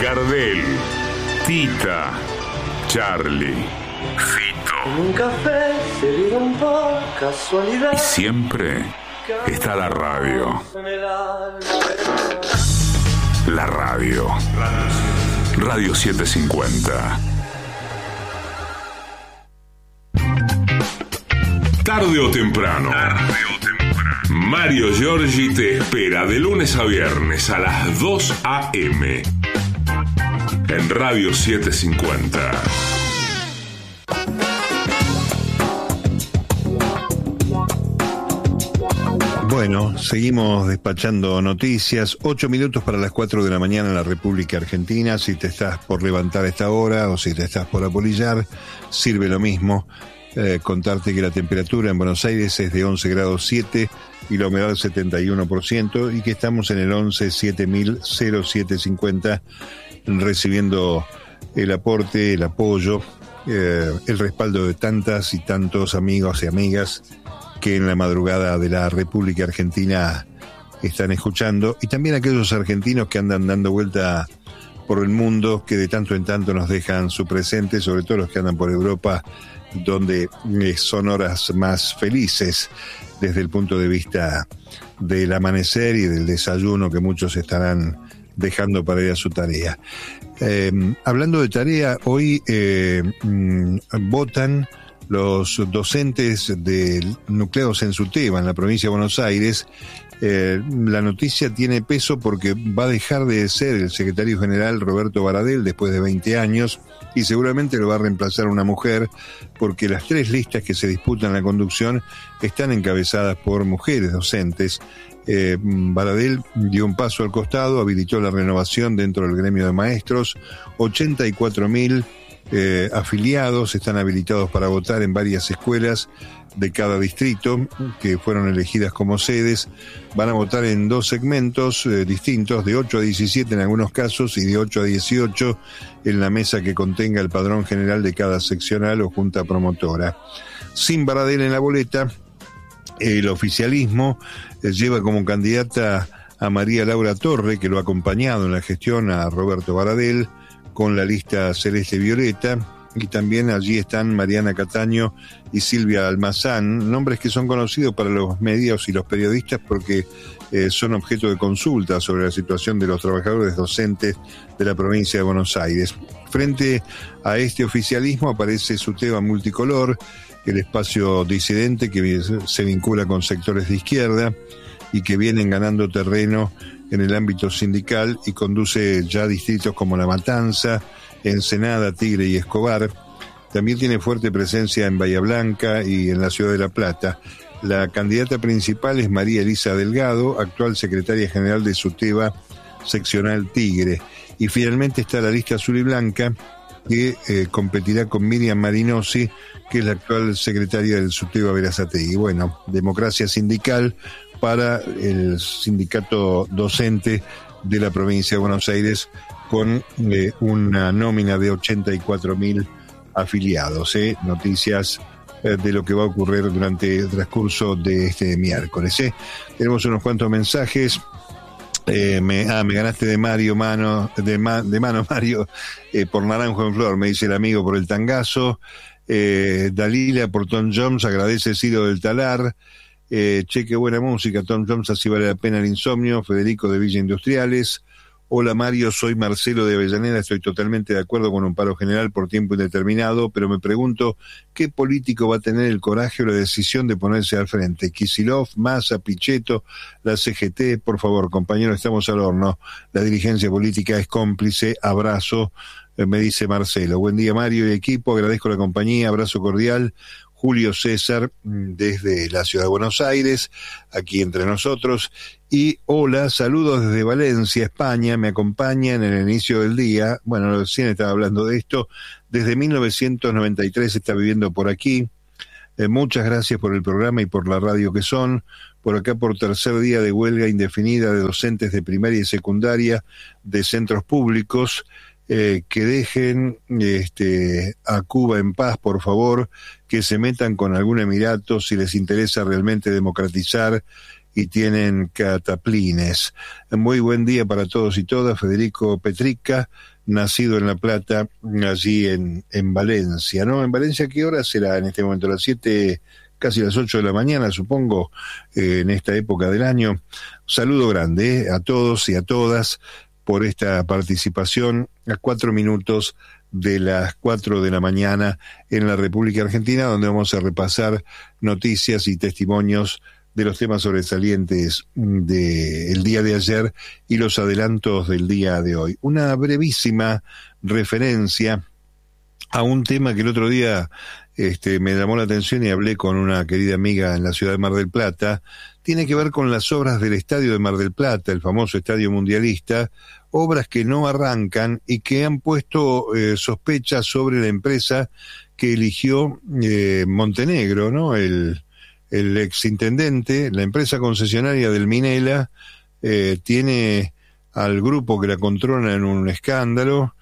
Gardel, Tita, Charlie, Fito. En un café se vieron por casualidad. Y siempre está la radio. La radio. Radio 750. Tarde o temprano. Mario Giorgi te espera de lunes a viernes a las 2 a.m. en Radio 750. Bueno, seguimos despachando noticias. 8 minutos para las 4 de la mañana en la República Argentina. Si te estás por levantar a esta hora o si te estás por apolillar, sirve lo mismo. Contarte que la temperatura en Buenos Aires es de 11 grados 7 y la humedad 71% y que estamos en el 11-7000-0750 recibiendo el aporte, el apoyo, el respaldo de tantas y tantos amigos y amigas que en la madrugada de la República Argentina están escuchando, y también aquellos argentinos que andan dando vuelta por el mundo, que de tanto en tanto nos dejan su presente, sobre todo los que andan por Europa, donde son horas más felices desde el punto de vista del amanecer y del desayuno que muchos estarán dejando para ir a su tarea. Hablando de tarea, hoy votan los docentes del nucleados en SUTEBA, en la provincia de Buenos Aires. La noticia tiene peso porque va a dejar de ser el secretario general Roberto Baradel después de 20 años y seguramente lo va a reemplazar una mujer, porque las 3 listas que se disputan la conducción están encabezadas por mujeres docentes. Baradel dio un paso al costado, habilitó la renovación dentro del gremio de maestros. 84.000 afiliados están habilitados para votar en varias escuelas de cada distrito que fueron elegidas como sedes. Van a votar en 2 segmentos distintos, de 8 a 17 en algunos casos y de 8 a 18 en la mesa que contenga el padrón general de cada seccional o junta promotora. Sin Baradel en la boleta, el oficialismo lleva como candidata a María Laura Torre, que lo ha acompañado en la gestión a Roberto Baradel con la lista Celeste Violeta, y también allí están Mariana Cataño y Silvia Almazán, nombres que son conocidos para los medios y los periodistas porque son objeto de consulta sobre la situación de los trabajadores docentes de la provincia de Buenos Aires. Frente a este oficialismo aparece SUTEBA Multicolor, el espacio disidente que se vincula con sectores de izquierda y que vienen ganando terreno en el ámbito sindical y conduce ya distritos como La Matanza, Ensenada, Tigre y Escobar. También tiene fuerte presencia en Bahía Blanca y en la ciudad de La Plata. La candidata principal es María Elisa Delgado, actual secretaria general de SUTEBA seccional Tigre. Y finalmente está la lista azul y blanca, que competirá con Miriam Marinosi, que es la actual secretaria del SUTEBA Berazategui. Bueno, democracia sindical para el sindicato docente de la provincia de Buenos Aires, con una nómina de 84.000 afiliados. Noticias de lo que va a ocurrir durante el transcurso de este miércoles. Tenemos unos cuantos mensajes. Me ganaste de mano Mario, por Naranjo en Flor, me dice el amigo, por el tangazo. Dalila por Tom Jones, agradece Ciro del Talar. Che, qué buena música, Tom Jones, así vale la pena el insomnio. Federico de Villa Industriales. Hola Mario, soy Marcelo de Avellaneda, estoy totalmente de acuerdo con un paro general por tiempo indeterminado, pero me pregunto, ¿qué político va a tener el coraje o la decisión de ponerse al frente? Kicillof, Massa, Pichetto, la CGT, por favor, compañero, estamos al horno, la dirigencia política es cómplice, abrazo, me dice Marcelo. Buen día Mario y equipo, agradezco la compañía, abrazo cordial. Julio César, desde la ciudad de Buenos Aires, aquí entre nosotros. Y hola, saludos desde Valencia, España, me acompaña en el inicio del día. Bueno, recién estaba hablando de esto. Desde 1993 está viviendo por aquí. Muchas gracias por el programa y por la radio que son. Por acá por tercer día de huelga indefinida de docentes de primaria y secundaria de centros públicos. Que dejen a Cuba en paz, por favor, que se metan con algún emirato si les interesa realmente democratizar y tienen cataplines. Muy buen día para todos y todas. Federico Petrica, nacido en La Plata, allí en Valencia, ¿no? En Valencia, ¿qué hora será en este momento? Las 7, casi las 8 de la mañana, supongo, en esta época del año. Un saludo grande a todos y a todas por esta participación a 4 minutos de las 4 de la mañana en la República Argentina, donde vamos a repasar noticias y testimonios de los temas sobresalientes del día de ayer y los adelantos del día de hoy. Una brevísima referencia a un tema que el otro día me llamó la atención y hablé con una querida amiga en la ciudad de Mar del Plata. Tiene que ver con las obras del Estadio de Mar del Plata, el famoso Estadio Mundialista, obras que no arrancan y que han puesto sospechas sobre la empresa que eligió Montenegro, ¿no? El exintendente, la empresa concesionaria del Minela, tiene al grupo que la controla en un escándalo.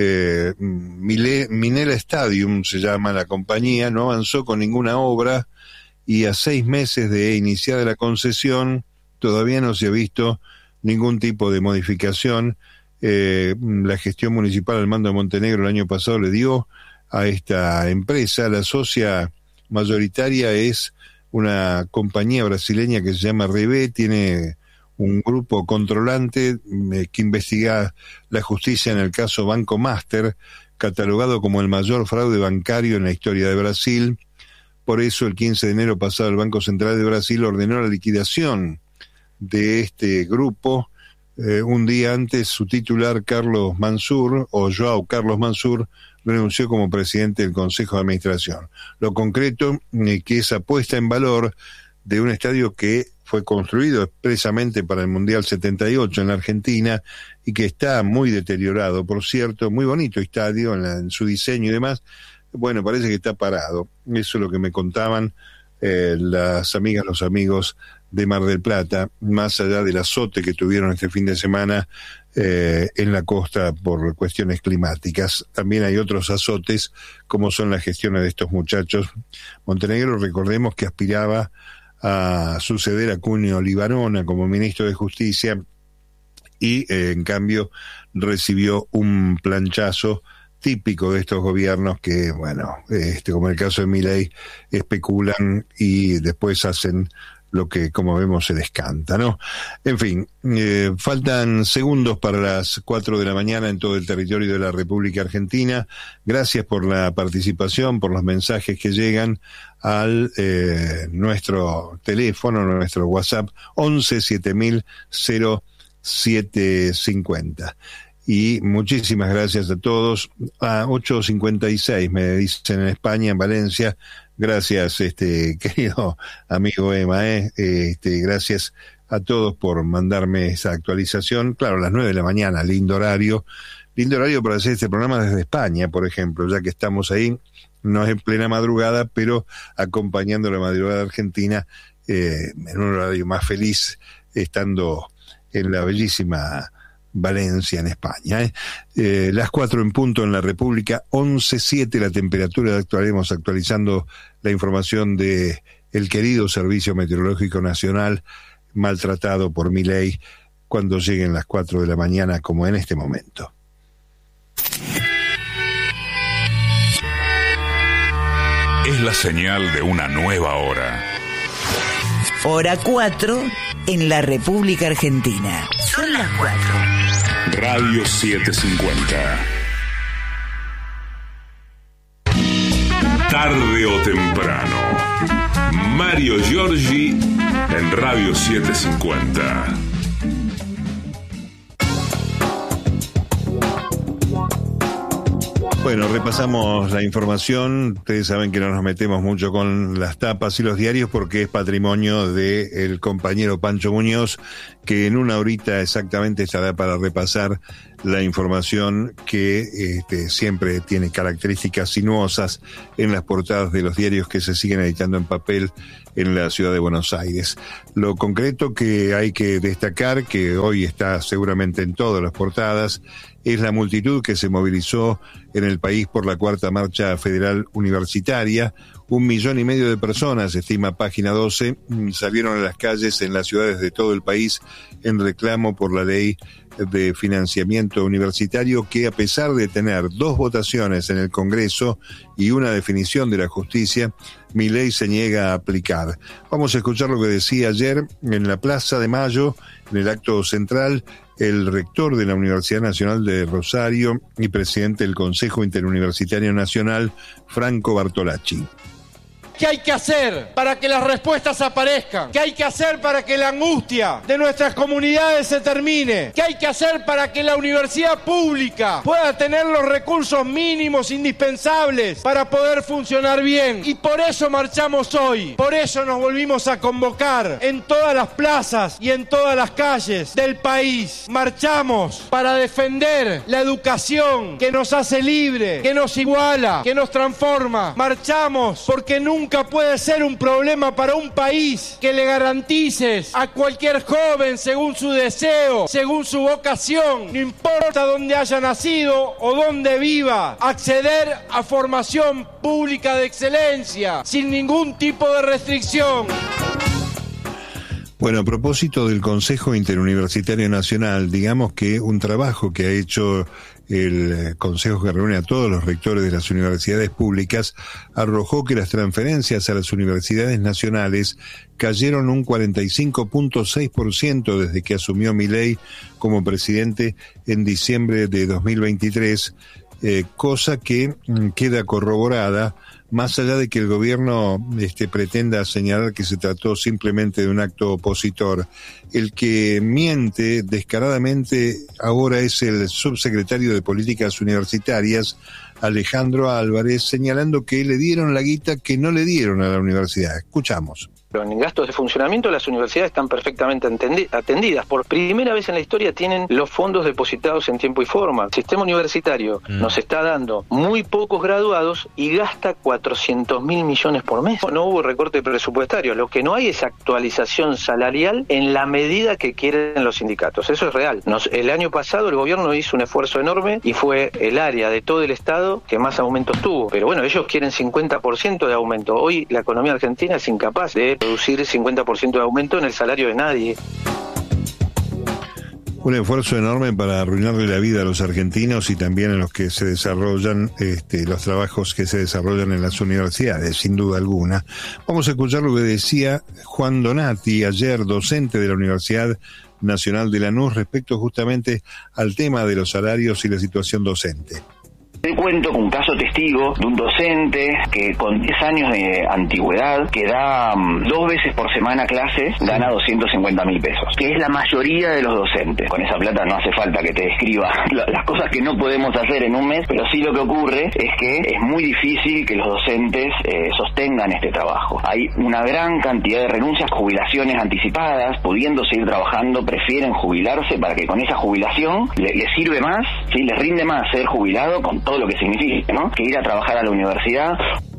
Minela Stadium se llama la compañía, no avanzó con ninguna obra y a 6 meses de iniciada la concesión todavía no se ha visto ningún tipo de modificación. La gestión municipal al mando de Montenegro el año pasado le dio a esta empresa, la socia mayoritaria es una compañía brasileña que se llama Rebe, tiene un grupo controlante que investiga la justicia en el caso Banco Master, catalogado como el mayor fraude bancario en la historia de Brasil. Por eso, el 15 de enero pasado, el Banco Central de Brasil ordenó la liquidación de este grupo. Un día antes, su titular, Carlos Mansur, o Joao Carlos Mansur, renunció como presidente del Consejo de Administración. Lo concreto, que esa puesta en valor de un estadio que fue construido expresamente para el Mundial 78 en la Argentina y que está muy deteriorado, por cierto, muy bonito estadio en su diseño y demás, bueno, parece que está parado. Eso es lo que me contaban las amigas, los amigos de Mar del Plata, más allá del azote que tuvieron este fin de semana en la costa por cuestiones climáticas. También hay otros azotes, como son las gestiones de estos muchachos. Montenegro, recordemos que aspiraba a suceder a Cunio Libarona como ministro de Justicia y en cambio recibió un planchazo típico de estos gobiernos que, bueno, como en el caso de Milei, especulan y después hacen lo que, como vemos, se les canta, ¿no? En fin, faltan segundos para las 4 de la mañana en todo el territorio de la República Argentina. Gracias por la participación, por los mensajes que llegan al nuestro teléfono, nuestro WhatsApp, 11-7000-0750. Y muchísimas gracias a todos. A 8:56 me dicen en España, en Valencia. Gracias, querido amigo Emma, gracias a todos por mandarme esa actualización. Claro, a las 9 de la mañana, lindo horario para hacer este programa desde España, por ejemplo, ya que estamos ahí, no es en plena madrugada, pero acompañando la madrugada argentina, en un horario más feliz, estando en la bellísima Valencia, en España. Las 4 en punto en la República, 11:07 la temperatura. Estaremos actualizando la información de el querido Servicio Meteorológico Nacional, maltratado por Milei, cuando lleguen las 4 de la mañana, como en este momento. Es la señal de una nueva hora. Hora 4 en la República Argentina. Son las 4. Radio 750. Tarde o temprano. Mario Giorgi en Radio 750. Bueno, repasamos la información. Ustedes saben que no nos metemos mucho con las tapas y los diarios porque es patrimonio del compañero Pancho Muñoz, que en una horita exactamente estará para repasar la información que siempre tiene características sinuosas en las portadas de los diarios que se siguen editando en papel en la ciudad de Buenos Aires. Lo concreto que hay que destacar, que hoy está seguramente en todas las portadas, es la multitud que se movilizó en el país por la 4ª Marcha Federal Universitaria, 1,5 millones de personas, estima Página 12, salieron a las calles en las ciudades de todo el país en reclamo por la ley de financiamiento universitario que, a pesar de tener 2 votaciones en el Congreso y una definición de la justicia, Milei se niega a aplicar. Vamos a escuchar lo que decía ayer en la Plaza de Mayo, en el acto central, el rector de la Universidad Nacional de Rosario y presidente del Consejo Interuniversitario Nacional, Franco Bartolacci. ¿Qué hay que hacer para que las respuestas aparezcan? ¿Qué hay que hacer para que la angustia de nuestras comunidades se termine? ¿Qué hay que hacer para que la universidad pública pueda tener los recursos mínimos indispensables para poder funcionar bien? Y por eso marchamos hoy, por eso nos volvimos a convocar en todas las plazas y en todas las calles del país. Marchamos para defender la educación que nos hace libre, que nos iguala, que nos transforma. Marchamos porque nunca puede ser un problema para un país que le garantices a cualquier joven, según su deseo, según su vocación, no importa dónde haya nacido o dónde viva, acceder a formación pública de excelencia, sin ningún tipo de restricción. Bueno, a propósito del Consejo Interuniversitario Nacional, digamos que un trabajo que ha hecho el consejo que reúne a todos los rectores de las universidades públicas arrojó que las transferencias a las universidades nacionales cayeron un 45.6% desde que asumió Milei como presidente en diciembre de 2023, cosa que queda corroborada, más allá de que el gobierno pretenda señalar que se trató simplemente de un acto opositor. El que miente descaradamente ahora es el subsecretario de Políticas Universitarias, Alejandro Álvarez, señalando que le dieron la guita que no le dieron a la universidad. Escuchamos. En gastos de funcionamiento las universidades están perfectamente atendidas. Por primera vez en la historia tienen los fondos depositados en tiempo y forma. El sistema universitario nos está dando muy pocos graduados y gasta 400.000 millones por mes. No hubo recorte presupuestario. Lo que no hay es actualización salarial en la medida que quieren los sindicatos. Eso es real. El año pasado el gobierno hizo un esfuerzo enorme y fue el área de todo el Estado que más aumentos tuvo. Pero bueno, ellos quieren 50% de aumento. Hoy la economía argentina es incapaz de producir 50% de aumento en el salario de nadie. Un esfuerzo enorme para arruinarle la vida a los argentinos y también a los que se desarrollan, los trabajos que se desarrollan en las universidades, sin duda alguna. Vamos a escuchar lo que decía Juan Donati, ayer docente de la Universidad Nacional de Lanús, respecto justamente al tema de los salarios y la situación docente. Te cuento con un caso testigo de un docente que con 10 años de antigüedad, que da 2 veces por semana clases, gana 250.000 pesos, que es la mayoría de los docentes. Con esa plata no hace falta que te describa las cosas que no podemos hacer en un mes, pero sí lo que ocurre es que es muy difícil que los docentes sostengan este trabajo. Hay una gran cantidad de renuncias, jubilaciones anticipadas, pudiendo seguir trabajando, prefieren jubilarse para que con esa jubilación les sirve más, ¿sí? Les rinde más ser jubilado con todo lo que significa, ¿no? Que ir a trabajar a la universidad.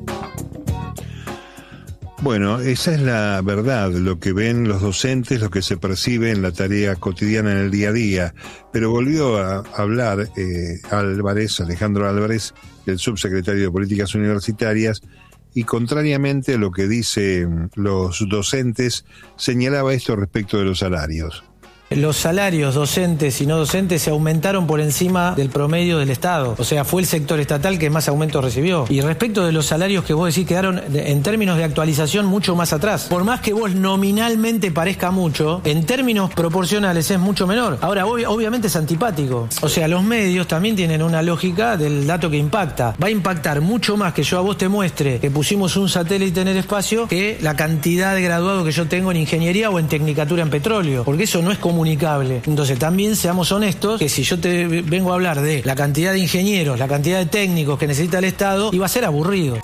Bueno, esa es la verdad, lo que ven los docentes, lo que se percibe en la tarea cotidiana en el día a día. Pero volvió a hablar Alejandro Álvarez, el subsecretario de Políticas Universitarias, y contrariamente a lo que dicen los docentes, señalaba esto respecto de los salarios. Los salarios docentes y no docentes se aumentaron por encima del promedio del Estado. O sea, fue el sector estatal que más aumentos recibió. Y respecto de los salarios que vos decís quedaron en términos de actualización mucho más atrás. Por más que vos nominalmente parezca mucho, en términos proporcionales es mucho menor. Ahora, obviamente es antipático. O sea, los medios también tienen una lógica del dato que impacta. Va a impactar mucho más que yo a vos te muestre que pusimos un satélite en el espacio que la cantidad de graduados que yo tengo en ingeniería o en tecnicatura en petróleo. Porque eso no es comunicable. Entonces también seamos honestos que si yo te vengo a hablar de la cantidad de ingenieros, la cantidad de técnicos que necesita el Estado, iba a ser aburrido.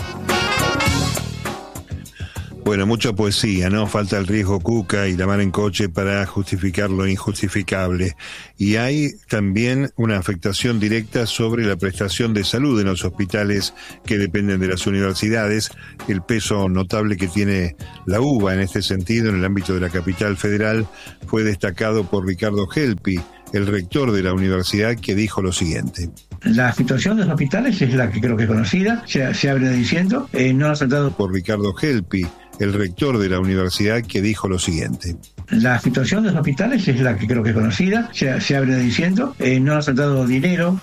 Bueno, mucha poesía, ¿no? Falta el riesgo Cuca y la mar en coche para justificar lo injustificable. Y hay también una afectación directa sobre la prestación de salud en los hospitales que dependen de las universidades, el peso notable que tiene la UBA en este sentido en el ámbito de la capital federal fue destacado por Ricardo Helpi, el rector de la universidad, que dijo lo siguiente. La situación de los hospitales es la que creo que es conocida, se abre diciendo, no nos han dado... Por Ricardo Helpi, el rector de la universidad, que dijo lo siguiente. La situación de los hospitales es la que creo que es conocida, se abre diciendo, no nos han dado dinero